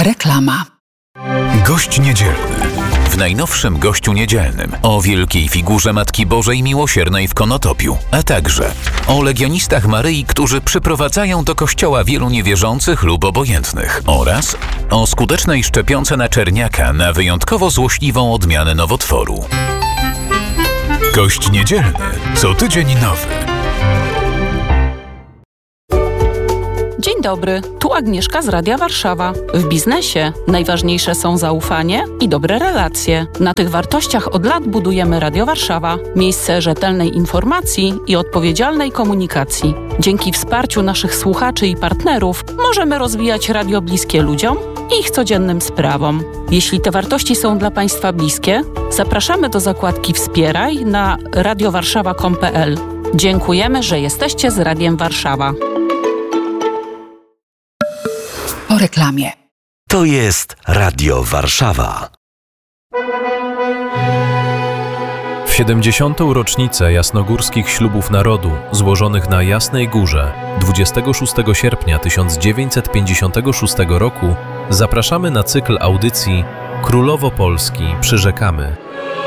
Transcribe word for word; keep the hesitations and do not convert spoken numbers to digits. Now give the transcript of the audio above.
Reklama. Gość niedzielny. W najnowszym Gościu Niedzielnym o wielkiej figurze Matki Bożej Miłosiernej w Konotopiu, a także o legionistach Maryi, którzy przyprowadzają do kościoła wielu niewierzących lub obojętnych, oraz o skutecznej szczepionce na czerniaka na wyjątkowo złośliwą odmianę nowotworu. Gość Niedzielny. Co tydzień nowy. Dzień dobry, tu Agnieszka z Radia Warszawa. W biznesie najważniejsze są zaufanie i dobre relacje. Na tych wartościach od lat budujemy Radio Warszawa. Miejsce rzetelnej informacji i odpowiedzialnej komunikacji. Dzięki wsparciu naszych słuchaczy i partnerów możemy rozwijać radio bliskie ludziom i ich codziennym sprawom. Jeśli te wartości są dla Państwa bliskie, zapraszamy do zakładki Wspieraj na radiowarszawa kropka com kropka pe el. Dziękujemy, że jesteście z Radiem Warszawa. Po reklamie. To jest Radio Warszawa. W siedemdziesiątą rocznicę jasnogórskich ślubów narodu złożonych na Jasnej Górze dwudziestego szóstego sierpnia tysiąc dziewięćset pięćdziesiątego szóstego roku zapraszamy na cykl audycji Królowo Polski przyrzekamy.